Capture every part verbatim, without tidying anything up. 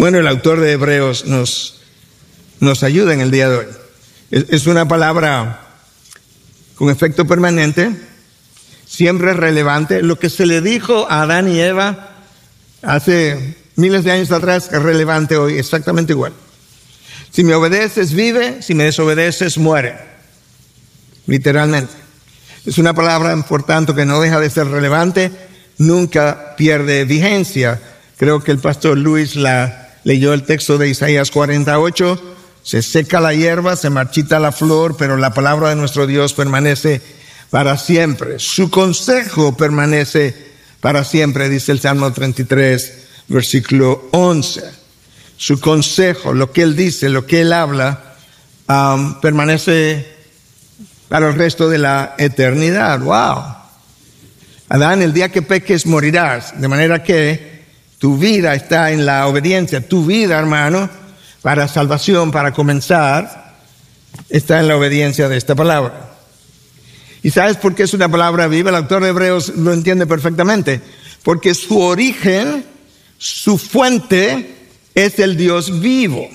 Bueno, el autor de Hebreos nos, nos ayuda en el día de hoy. Es, es una palabra con efecto permanente, siempre relevante. Lo que se le dijo a Adán y Eva hace miles de años atrás es relevante hoy, exactamente igual. Si me obedeces, vive; si me desobedeces, muere. Literalmente. Es una palabra, por tanto, que no deja de ser relevante, nunca pierde vigencia. Creo que el pastor Luis la, leyó el texto de Isaías cuarenta y ocho. Se seca la hierba, se marchita la flor, pero la palabra de nuestro Dios permanece para siempre. Su consejo permanece para siempre, dice el Salmo treinta y tres, versículo once. Su consejo, lo que Él dice, lo que Él habla, um, permanece para el resto de la eternidad. ¡Wow! Adán, el día que peques morirás, de manera que tu vida está en la obediencia. Tu vida, hermano, para salvación, para comenzar, está en la obediencia de esta palabra. ¿Y sabes por qué es una palabra viva? El autor de Hebreos lo entiende perfectamente. Porque su origen, su fuente, es el Dios vivo.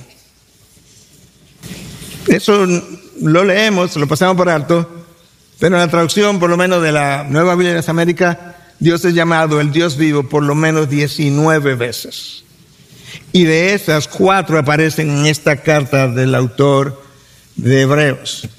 Eso lo leemos, lo pasamos por alto, pero en la traducción, por lo menos de la Nueva Biblia de las Américas, Dios es llamado el Dios vivo por lo menos diecinueve veces. Y de esas, cuatro aparecen en esta carta del autor de Hebreos.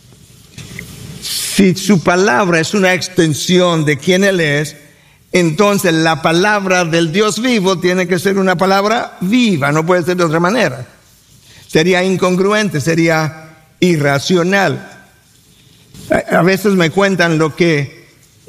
Si su palabra es una extensión de quién Él es, entonces la palabra del Dios vivo tiene que ser una palabra viva, no puede ser de otra manera. Sería incongruente, sería irracional. A veces me cuentan lo que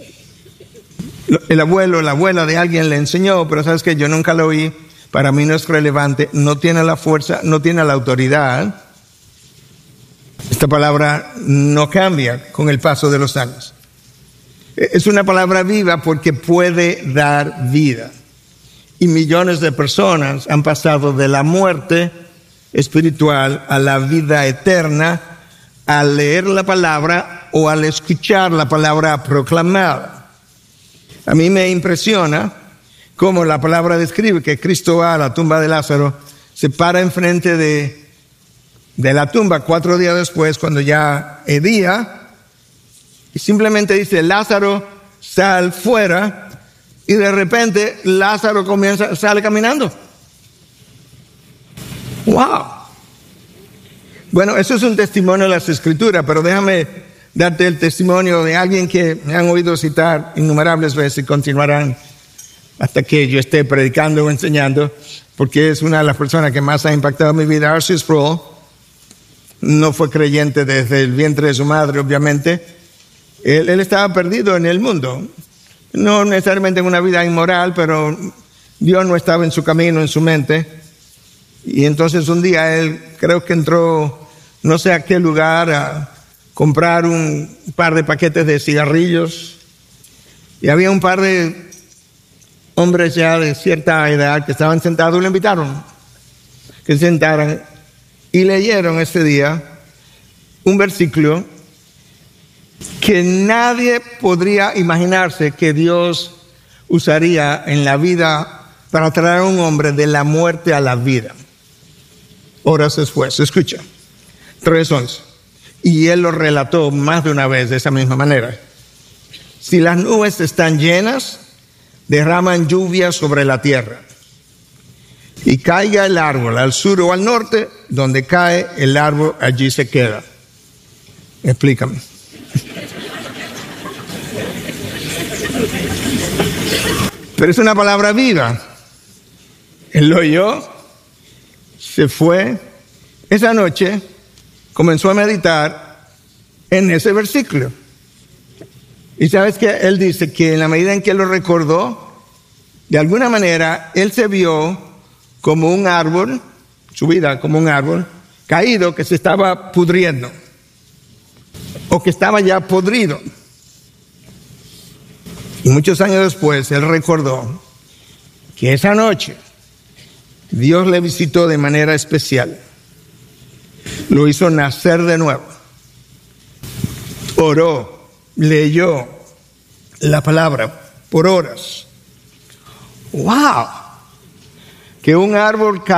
el abuelo, la abuela de alguien le enseñó, pero sabes que yo nunca lo oí, para mí no es relevante, no tiene la fuerza, no tiene la autoridad. Esta palabra no cambia con el paso de los años. Es una palabra viva porque puede dar vida. Y millones de personas han pasado de la muerte espiritual a la vida eterna al leer la palabra o al escuchar la palabra proclamada. A mí me impresiona cómo la palabra describe que Cristo va a la tumba de Lázaro, se para enfrente de, de la tumba cuatro días después, cuando ya es día, y simplemente dice: Lázaro, sal fuera. Y de repente Lázaro comienza, sale caminando. ¡Wow! Bueno, eso es un testimonio de las Escrituras, pero déjame darte el testimonio de alguien que me han oído citar innumerables veces y continuarán hasta que yo esté predicando o enseñando, porque es una de las personas que más ha impactado mi vida. R C Sproul no fue creyente desde el vientre de su madre, obviamente. Él, él estaba perdido en el mundo, no necesariamente en una vida inmoral, pero Dios no estaba en su camino, en su mente. Y entonces un día él creo que entró no sé a qué lugar a comprar un par de paquetes de cigarrillos, y había un par de hombres ya de cierta edad que estaban sentados y le invitaron que se sentaran y leyeron ese día un versículo que nadie podría imaginarse que Dios usaría en la vida para traer a un hombre de la muerte a la vida. Horas después, escucha, tres once. Y él lo relató más de una vez de esa misma manera. Si las nubes están llenas, derraman lluvia sobre la tierra. Y caiga el árbol al sur o al norte, donde cae el árbol, allí se queda. Explícame. Pero es una palabra viva. Él lo oyó, se fue. Esa noche comenzó a meditar en ese versículo. Y sabes que él dice que en la medida en que lo recordó, de alguna manera él se vio como un árbol, su vida como un árbol caído que se estaba pudriendo o que estaba ya podrido. Y muchos años después él recordó que esa noche Dios le visitó de manera especial. Lo hizo nacer de nuevo. Oró, leyó la palabra por horas. ¡Wow! Que un árbol